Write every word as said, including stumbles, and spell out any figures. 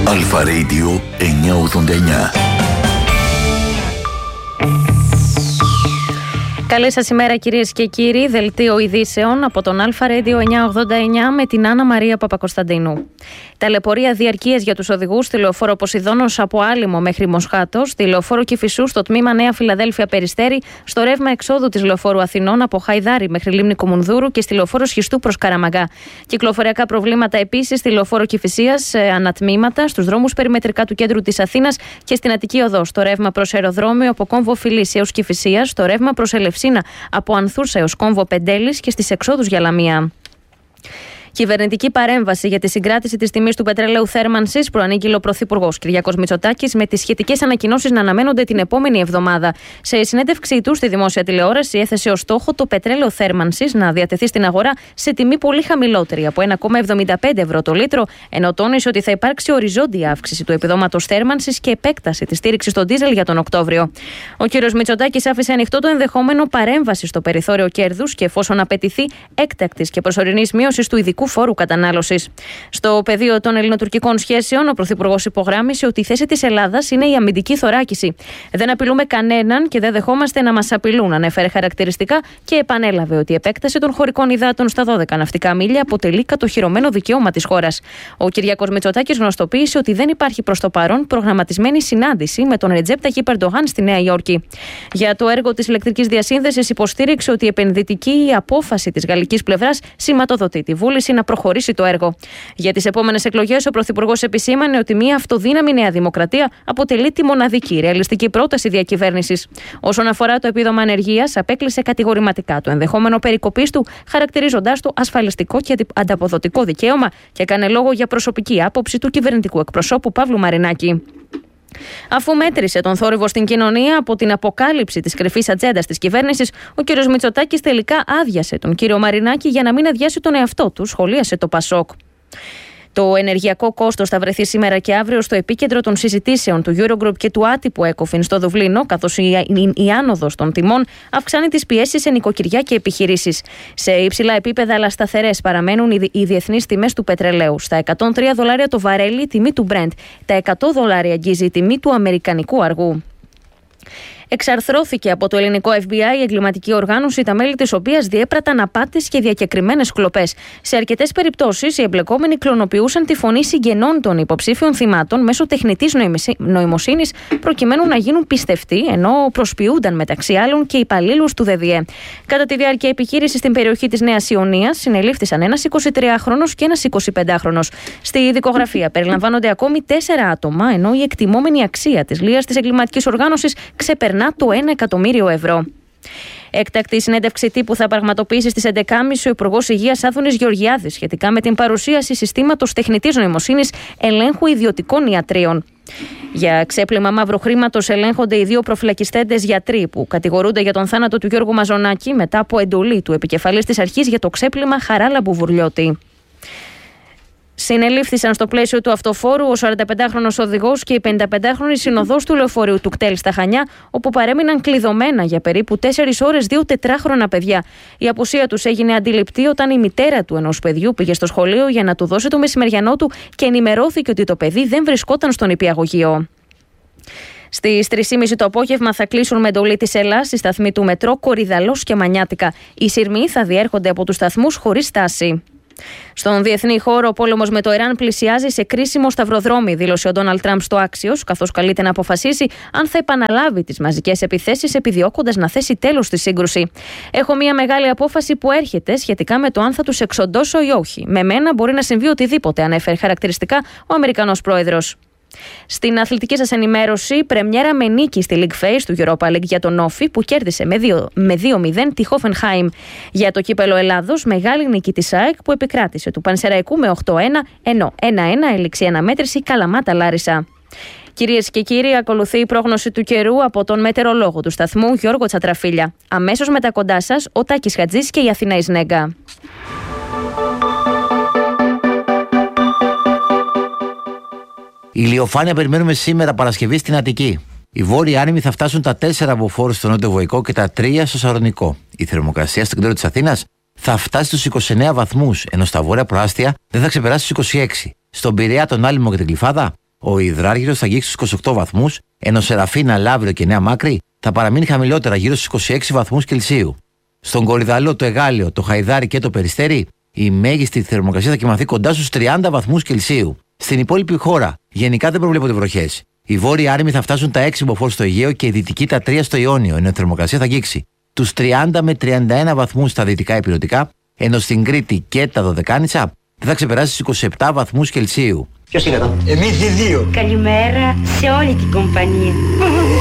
Αλφα Radio εννιακόσια ογδόντα εννιά. Καλή σας ημέρα κυρίες και κύριοι, δελτίο ειδήσεων από τον Αλφα Radio εννιακόσια ογδόντα εννιά με την Άννα Μαρία Παπακοσταντίνου. Ταλαιπωρία διαρκείας για τους οδηγούς στη λεωφόρο Ποσειδώνος από Άλυμο μέχρι Μοσχάτο, στη λεωφόρο Κηφισού στο τμήμα Νέα Φιλαδέλφια Περιστέρη, στο ρεύμα εξόδου της λεωφόρου Αθηνών από Χαϊδάρη μέχρι Λίμνη Κομουνδούρου και στη λεωφόρο Σχιστού προς Καραμαγά. Κυκλοφοριακά προβλήματα επίσης στη λεωφόρο Κηφισίας, ανατμήματα, στους δρόμους περιμετρικά του κέντρου της Αθήνας και στην Αττική Οδό, στο ρεύμα προς αεροδρόμιο από Κόμβο Φιλής έως Κηφισίας, στο ρεύμα προς Ελευσίνα από Ανθούρσα έως Κόμβο Πεντέλης και στις εξόδους για Λαμία. Κυβερνητική παρέμβαση για τη συγκράτηση της τιμής του πετρελαίου θέρμανσης προανήγγειλε ο Πρωθυπουργός Κυριάκος Μητσοτάκης, με τις σχετικές ανακοινώσεις να αναμένονται την επόμενη εβδομάδα. Σε συνέντευξή του στη δημόσια τηλεόραση, έθεσε ως στόχο το πετρέλαιο θέρμανσης να διατεθεί στην αγορά σε τιμή πολύ χαμηλότερη από ένα κόμμα εβδομήντα πέντε ευρώ το λίτρο, ενώ τόνισε ότι θα υπάρξει οριζόντια αύξηση του επιδόματος θέρμανσης και επέκταση της στήριξης στον ντίζελ για τον Οκτώβριο. Ο κ. Μητσοτάκης άφησε ανοιχτό το ενδεχόμενο παρέμβαση στο περιθώριο κέρδους και εφόσον απαιτηθεί έκτακτης και προσωρινής μείωσης του ειδικού φόρου κατανάλωσης. Στο πεδίο των ελληνοτουρκικών σχέσεων, ο Πρωθυπουργός υπογράμμισε ότι η θέση της Ελλάδας είναι η αμυντική θωράκιση. Δεν απειλούμε κανέναν και δεν δεχόμαστε να μας απειλούν, ανέφερε χαρακτηριστικά και επανέλαβε ότι η επέκταση των χωρικών υδάτων στα δώδεκα ναυτικά μίλια αποτελεί κατοχυρωμένο δικαίωμα της χώρας. Ο Κυριάκος Μητσοτάκης γνωστοποίησε ότι δεν υπάρχει προς το παρόν προγραμματισμένη συνάντηση με τον Ρετζέπ Ταγιίπ Ερντογάν στη Νέα Υόρκη. Για το έργο της ηλεκτρικής διασύνδεσης υποστήριξε ότι η επενδυτική απόφαση της γαλλικής πλευράς σηματοδοτεί τη βούληση να προχωρήσει το έργο. Για τις επόμενες εκλογές, ο Πρωθυπουργός επισήμανε ότι μια αυτοδύναμη Νέα Δημοκρατία αποτελεί τη μοναδική ρεαλιστική πρόταση διακυβέρνησης. Όσον αφορά το επίδομα ανεργίας, απέκλεισε κατηγορηματικά το ενδεχόμενο περικοπής του, χαρακτηρίζοντάς το ασφαλιστικό και ανταποδοτικό δικαίωμα και έκανε λόγο για προσωπική άποψη του κυβερνητικού εκπροσώπου Παύλου Μαρινάκη. Αφού μέτρησε τον θόρυβο στην κοινωνία από την αποκάλυψη της κρυφής ατζέντας της κυβέρνησης, ο κ. Μητσοτάκης τελικά άδειασε τον κύριο Μαρινάκη για να μην αδειάσει τον εαυτό του, σχολίασε το Πασόκ. Το ενεργειακό κόστος θα βρεθεί σήμερα και αύριο στο επίκεντρο των συζητήσεων του Eurogroup και του άτυπου Ecofin στο Δουβλίνο, καθώς η, η, η άνοδος των τιμών αυξάνει τις πιέσεις σε νοικοκυριά και επιχειρήσεις. Σε υψηλά επίπεδα αλλά σταθερές παραμένουν οι, οι διεθνείς τιμές του πετρελαίου. Στα εκατόν τρία δολάρια το βαρέλι η τιμή του Brent. Τα εκατό δολάρια αγγίζει η τιμή του αμερικανικού αργού. Εξαρθρώθηκε από το ελληνικό εφ μπι άι η εγκληματική οργάνωση, τα μέλη της οποίας διέπραταν απάτες και διακεκριμένες κλοπές. Σε αρκετές περιπτώσεις, οι εμπλεκόμενοι κλωνοποιούσαν τη φωνή συγγενών των υποψήφιων θυμάτων μέσω τεχνητής νοημοσύνης, προκειμένου να γίνουν πιστευτοί, ενώ προσποιούνταν μεταξύ άλλων και υπαλλήλους του ΔΔΕ. Κατά τη διάρκεια επιχείρησης στην περιοχή της Νέας Ιωνίας, συνελήφθησαν ένας εικοσιτριάχρονος και ένας εικοσιπεντάχρονος. Στη δικογραφία περιλαμβάνονται ακόμη τέσσερα άτομα, ενώ η εκτιμόμενη αξία της λίας της εγκληματικής οργάνωσης ξεπερνά το ένα εκατομμύριο ευρώ. Έκτακτη συνέντευξη τύπου θα πραγματοποιήσει στις έντεκα και τριάντα ο Υπουργός Υγείας Άδωνης Γεωργιάδης σχετικά με την παρουσίαση συστήματος τεχνητής νοημοσύνης ελέγχου ιδιωτικών ιατρίων. Για ξέπλυμα μαύρου χρήματος ελέγχονται οι δύο προφυλακιστέντες γιατροί που κατηγορούνται για τον θάνατο του Γιώργου Μαζονάκη μετά από εντολή του επικεφαλής της αρχής για το ξέπλυμα Χαράλαμπου Βουρλιώτη. Συνελήφθησαν στο πλαίσιο του αυτοφόρου ο σαρανταπεντάχρονος οδηγός και η πενηνταπεντάχρονη συνοδός του λεωφορείου του κτέλ στα Χανιά, όπου παρέμειναν κλειδωμένα για περίπου τέσσερις ώρες δύο τετράχρονα παιδιά. Η απουσία τους έγινε αντιληπτή όταν η μητέρα του ενός παιδιού πήγε στο σχολείο για να του δώσει το μεσημεριανό του και ενημερώθηκε ότι το παιδί δεν βρισκόταν στον νηπιαγωγείο. Στις τρεις και μισή το απόγευμα θα κλείσουν με εντολή της Ελλάς οι σταθμοί του μετρό Κορυδαλός και Μανιάτικα. Οι σειρμοί θα διέρχονται από τους σταθμούς χωρίς στάση. Στον διεθνή χώρο, ο πόλεμος με το Ιράν πλησιάζει σε κρίσιμο σταυροδρόμι, δήλωσε ο Ντόναλντ Τραμπ στο Άξιος, καθώς καλείται να αποφασίσει αν θα επαναλάβει τις μαζικές επιθέσεις, επιδιώκοντας να θέσει τέλος στη σύγκρουση. Έχω μια μεγάλη απόφαση που έρχεται σχετικά με το αν θα τους εξοντώσω ή όχι. Με μένα μπορεί να συμβεί οτιδήποτε, ανέφερε χαρακτηριστικά ο Αμερικανός πρόεδρος. Στην αθλητική σας ενημέρωση, πρεμιέρα με νίκη στη League Phase του Europa League για τον Όφι που κέρδισε με δύο μηδέν τη Hoffenheim. Για το κύπελο Ελλάδος, μεγάλη νίκη της ΑΕΚ που επικράτησε του Πανσεραϊκού με οκτώ ένα, ενώ ένα ένα έληξε η αναμέτρηση Καλαμάτα Λάρισα. Κυρίες και κύριοι, ακολουθεί η πρόγνωση του καιρού από τον μετεωρολόγο του σταθμού Γιώργο Τσατραφίλια. Αμέσως μετά κοντά σας, ο Τάκης Χατζής και η Αθηνά Ισνέγκα. Ηλιοφάνεια περιμένουμε σήμερα Παρασκευή στην Αττική. Οι βόρειοι άνεμοι θα φτάσουν τα τέσσερα μποφόρ στο νότιο Βοϊκό και τα τρία στο Σαρονικό. Η θερμοκρασία στο κέντρο της Αθήνας θα φτάσει στους είκοσι εννέα βαθμούς, ενώ στα βόρεια προάστια δεν θα ξεπεράσει στους είκοσι έξι. Στον Πειραιά, τον Άλυμο και την Γλυφάδα ο Υδράργυρος θα αγγίξει στους είκοσι οκτώ βαθμούς, ενώ Σεραφίνα, Λαύριο και Νέα Μάκρη θα παραμείνει χαμηλότερα γύρω στους είκοσι έξι βαθμούς Κελσίου. Στον Κορυδαλό, το Εγάλεο, το Χαϊδάρι και το Περιστέρι, η μέγιστη θερμοκρασία θα κυμανθεί κοντά στους τριάντα βαθμούς Κελσίου. Στην υπόλοιπη χώρα, γενικά δεν προβλέπονται βροχές. Οι βόρειοι άρημοι θα φτάσουν τα έξι μποφόρ στο Αιγαίο και οι δυτικοί τα τρία στο Ιόνιο, ενώ η θερμοκρασία θα αγγίξει τους τριάντα με τριάντα ένα βαθμούς στα δυτικά ηπειρωτικά, ενώ στην Κρήτη και τα Δωδεκάνησα δεν θα ξεπεράσει τους είκοσι επτά βαθμούς Κελσίου. Ποιος είναι εδώ? Εμείς οι δύο. Καλημέρα σε όλη την κομπανία.